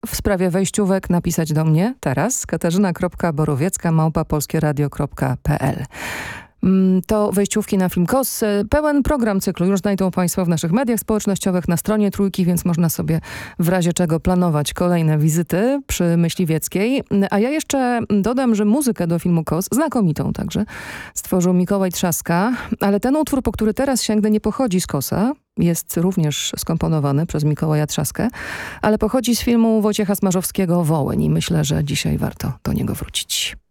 w sprawie wejściówek napisać do mnie teraz katarzyna.borowiecka@polskieradio.pl. To wejściówki na film KOS. Pełen program cyklu już znajdą Państwo w naszych mediach społecznościowych, na stronie Trójki, więc można sobie w razie czego planować kolejne wizyty przy Myśliwieckiej. A ja jeszcze dodam, że muzykę do filmu KOS, znakomitą także, stworzył Mikołaj Trzaska, ale ten utwór, po który teraz sięgnę, nie pochodzi z KOS-a. Jest również skomponowany przez Mikołaja Trzaskę, ale pochodzi z filmu Wojciecha Smarzowskiego Wołyń i myślę, że dzisiaj warto do niego wrócić.